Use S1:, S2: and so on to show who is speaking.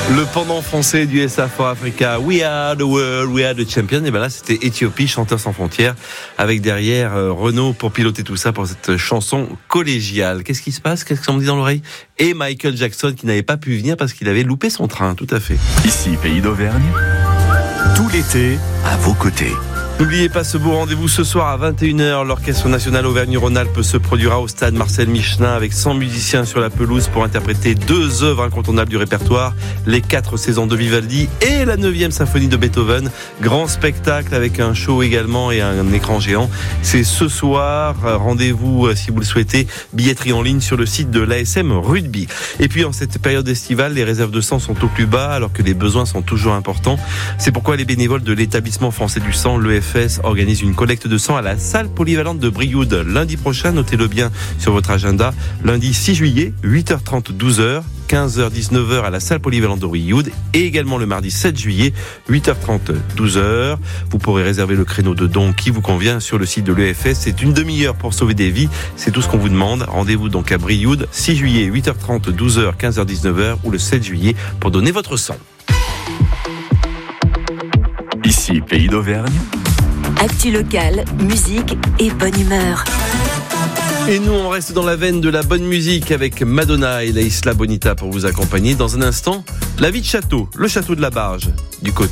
S1: Le pendant français du SA for Africa, We Are the World, We Are the Champion. Et ben là, c'était Éthiopie, Chanteurs sans frontières, avec derrière Renaud pour piloter tout ça pour cette chanson collégiale. Qu'est-ce qui se passe? Qu'est-ce qu'on me dit dans l'oreille? Et Michael Jackson qui n'avait pas pu venir parce qu'il avait loupé son train, tout à fait.
S2: Ici, Pays d'Auvergne, tout l'été, à vos côtés.
S1: N'oubliez pas ce beau rendez-vous ce soir à 21h. L'Orchestre National Auvergne-Rhône-Alpes se produira au stade Marcel Michelin avec 100 musiciens sur la pelouse pour interpréter 2 œuvres incontournables du répertoire, les 4 saisons de Vivaldi et la 9e symphonie de Beethoven. Grand spectacle avec un show également et un écran géant. C'est ce soir. Rendez-vous si vous le souhaitez. Billetterie en ligne sur le site de l'ASM Rugby. Et puis en cette période estivale, les réserves de sang sont au plus bas alors que les besoins sont toujours importants. C'est pourquoi les bénévoles de l'établissement français du sang, l'EFS, organise une collecte de sang à la salle polyvalente de Brioude lundi prochain. Notez-le bien sur votre agenda. Lundi 6 juillet, 8h30, 12h. 15h, 19h à la salle polyvalente de Brioude et également le mardi 7 juillet, 8h30, 12h. Vous pourrez réserver le créneau de don qui vous convient sur le site de l'EFS. C'est une demi-heure pour sauver des vies. C'est tout ce qu'on vous demande. Rendez-vous donc à Brioude, 6 juillet, 8h30, 12h, 15h, 19h ou le 7 juillet pour donner votre sang.
S2: Ici, Pays d'Auvergne.
S3: Actu locale, musique et bonne humeur.
S1: Et nous, on reste dans la veine de la bonne musique avec Madonna et la Isla Bonita pour vous accompagner. Dans un instant, la vie de château, le château de la Barge, du côté